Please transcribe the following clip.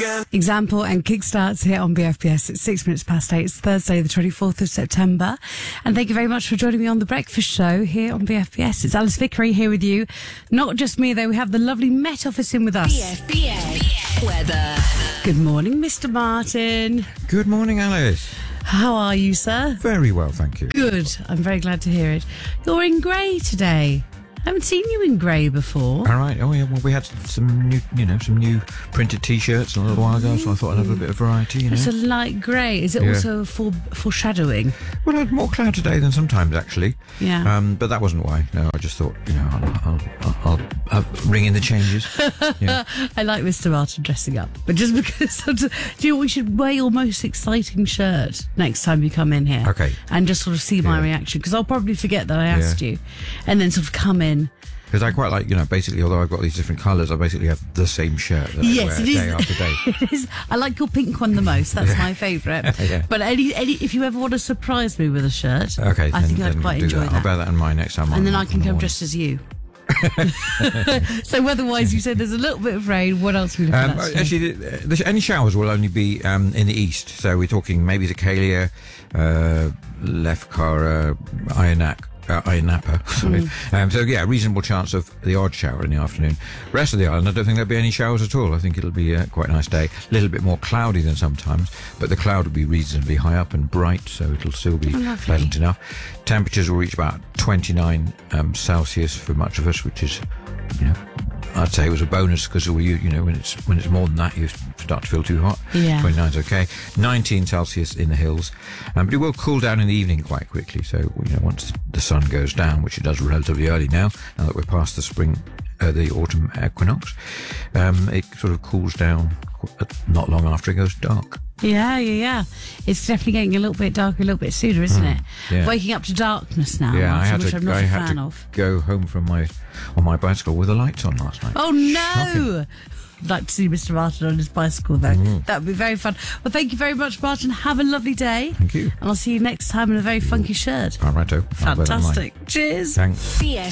weekend. Example and Kickstarts here on BFBS. It's 6 minutes past 8. It's Thursday, the 24th of September. And thank you very much for joining me on The Breakfast Show here on BFBS. It's Alice Vickery here with you. Not just me, though. We have the lovely Met Office in with us. BFBS weather. Good morning, Mr. Martin. Good morning, Alice. How are you, sir? Very well, thank you. Good. I'm very glad to hear it. You're in grey today. I haven't seen you in grey before. All right. Oh, yeah. Well, we had some new printed T-shirts a little while ago, so I thought I'd have a bit of variety. It's a light grey. Is it also foreshadowing? Well, I had more cloud today than sometimes, actually. Yeah. But that wasn't why. No, I just thought, I'll ring in the changes. Yeah. I like Mr. Martin dressing up, but just because, do you know, we should wear your most exciting shirt next time you come in here. Okay. And just sort of see my reaction, because I'll probably forget that I asked you, and then sort of come in. Because I quite like, basically, although I've got these different colours, I basically have the same shirt that I wear day after day. It is. I like your pink one the most. That's my favourite. Yeah. But if you ever want to surprise me with a shirt, Okay, I think I'd quite enjoy that. I'll bear that in mind next time. And then I can come dressed as you. So weather-wise, you said there's a little bit of rain. What else are we looking at? Actually, any showers will only be in the east. So we're talking maybe Zacalia, Lefkara, Ayia Napa. So yeah, reasonable chance of the odd shower in the afternoon. Rest of the island, I don't think there'll be any showers at all. I think it'll be quite a nice day. A little bit more cloudy than sometimes, but the cloud will be reasonably high up and bright, so it'll still be pleasant enough. Temperatures will reach about 29 Celsius for much of us, which is, I'd say it was a bonus, because when it's more than that, you start to feel too hot. Yeah. 29's okay. 19 Celsius in the hills, but it will cool down in the evening quite quickly. So once the sun goes down, which it does relatively early now that we're past the autumn equinox, it sort of cools down not long after it goes dark. Yeah. It's definitely getting a little bit darker, a little bit sooner, isn't it? Yeah. Waking up to darkness now, Yeah, Martin, I which I'm not a fan of. Go home on my bicycle with the lights on last night. Oh no! Shocking. I'd like to see Mr. Martin on his bicycle, though. That would be very fun. Well, thank you very much, Martin. Have a lovely day. Thank you. And I'll see you next time in a very funky shirt. All righto. Fantastic. Cheers. Thanks.